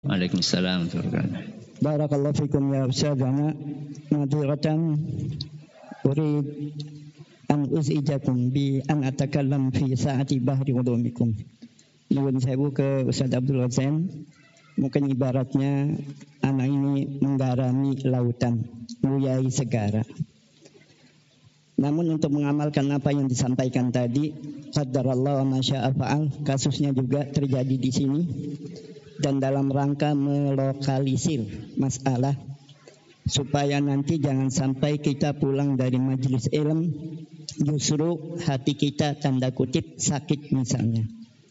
Waalaikumsalam warahmatullahi wabarakatuh. Barakallahu fikum ya Ustazana. Nadhiratan urid an uzijakum bi an atakallam fi saati bahri ulumikum. Nuwun sewu ke Ustaz Abdul Ghazan. Mungkin ibaratnya anak ini menggarami lautan, nguyai segara. Namun untuk mengamalkan apa yang disampaikan tadi, qadarallahu wa masya'a fa'al, kasusnya juga terjadi di sini. Dan dalam rangka melokalisir masalah supaya nanti jangan sampai kita pulang dari majelis ilmu justru hati kita tanda kutip sakit misalnya.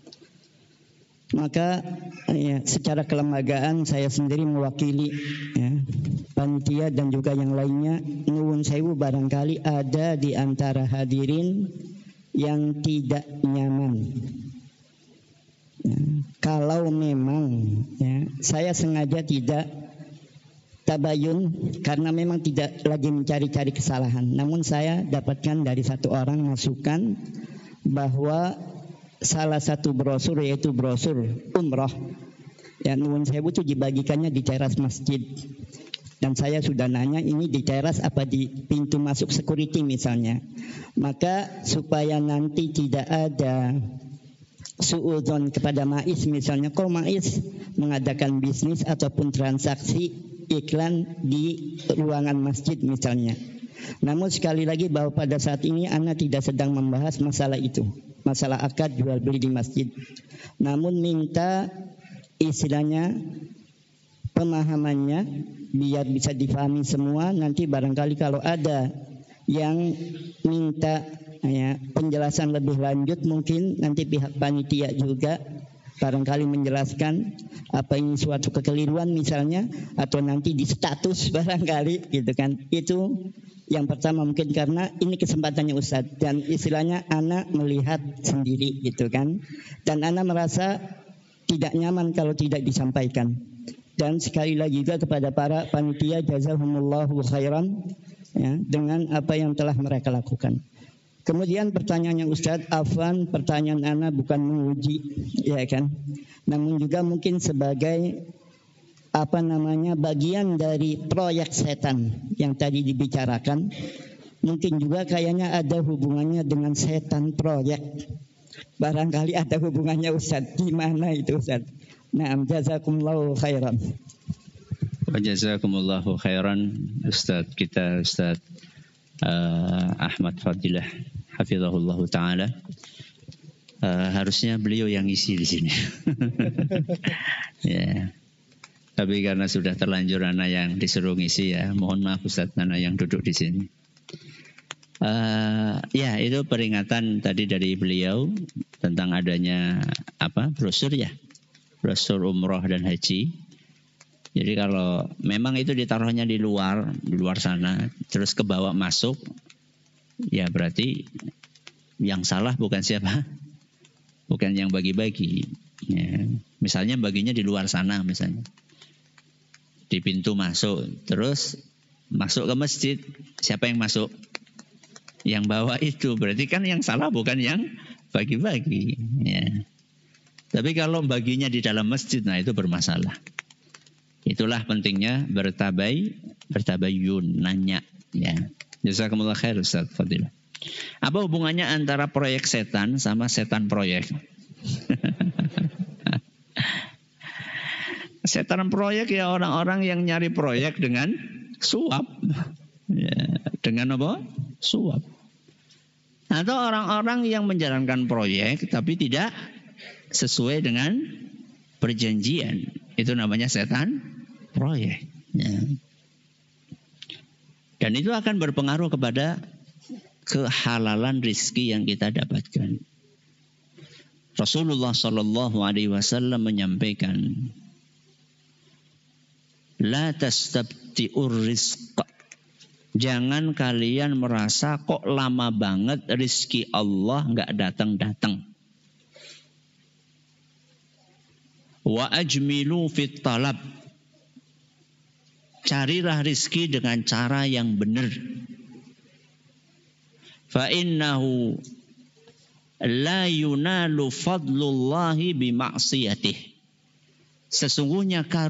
Maka ya, secara kelembagaan saya sendiri mewakili ya, panitia dan juga yang lainnya, nuwun sewu barangkali ada di antara hadirin yang tidak nyaman. Ya, kalau memang ya, saya sengaja tidak tabayun karena memang tidak lagi mencari-cari kesalahan. Namun saya dapatkan dari satu orang masukan bahwa salah satu brosur yaitu brosur umroh yang nuwun sewu itu dibagikannya di teras masjid. Dan saya sudah nanya ini di teras apa di pintu masuk security misalnya. Maka supaya nanti tidak ada suudzon kepada Maiz misalnya, kok Maiz mengadakan bisnis ataupun transaksi iklan di ruangan masjid misalnya. Namun sekali lagi bahwa pada saat ini Anda tidak sedang membahas masalah itu, masalah akad jual beli di masjid. Namun minta istilahnya pemahamannya biar bisa difahami semua. Nanti barangkali kalau ada yang minta ya, penjelasan lebih lanjut, mungkin nanti pihak panitia juga barangkali menjelaskan apa ini suatu kekeliruan misalnya, atau nanti di status barangkali gitu kan. Itu yang pertama mungkin karena ini kesempatannya Ustadz dan istilahnya anak melihat sendiri gitu kan, dan anak merasa tidak nyaman kalau tidak disampaikan. Dan sekali lagi juga kepada para panitia, jazahumullahu khairan ya, dengan apa yang telah mereka lakukan. Kemudian pertanyaannya Ustadz, afwan, pertanyaan Ana bukan menguji, ya kan? Namun juga mungkin sebagai bagian dari proyek setan yang tadi dibicarakan. Mungkin juga kayaknya ada hubungannya dengan setan proyek. Barangkali ada hubungannya Ustadz. Gimana itu Ustadz? Naam, jazakumullahu khairan. Wa jazakumullahu khairan Ustadz kita, Ustadz Ahmad Fadilah hafizahullahu taala. Harusnya beliau yang isi di sini. Ya. Tapi karena sudah terlanjur anak yang disuruh ngisi ya, mohon maaf Ustadz, anak yang duduk di sini. Ya, itu peringatan tadi dari beliau tentang adanya brosur ya, brosur umroh dan haji. Jadi kalau memang itu ditaruhnya di luar sana, terus ke bawah masuk, ya berarti yang salah bukan siapa? Bukan yang bagi-bagi. Ya. Misalnya baginya di luar sana misalnya. Di pintu masuk, terus masuk ke masjid, siapa yang masuk? Yang bawa itu, berarti kan yang salah bukan yang bagi-bagi. Ya. Tapi kalau baginya di dalam masjid, nah itu bermasalah. Itulah pentingnya bertabayun, nanya. Ya. Jazakumullah khair Ustaz Fadilah. Apa hubungannya antara proyek setan sama setan proyek? Setan proyek ya orang-orang yang nyari proyek dengan suap. Ya, dengan apa? Suap. Atau orang-orang yang menjalankan proyek tapi tidak sesuai dengan perjanjian. Itu namanya setan proyek. Ya. Dan itu akan berpengaruh kepada kehalalan rizki yang kita dapatkan. Rasulullah SAW menyampaikan, la tastabti'ur rizqa. Jangan kalian merasa kok lama banget rizki Allah nggak datang-datang. Wa ajmilu fit talab. Carilah rizki dengan cara yang benar. Fa innahu la yunalu fadlullahi bima'siyatih. Sesungguhnya